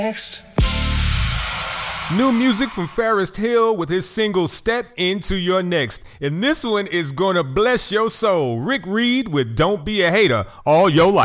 New music from Forest Hill with his single Step Into Your Next. And this one is gonna bless your soul. Rick Reed with Don't Be a Hater All Your Life.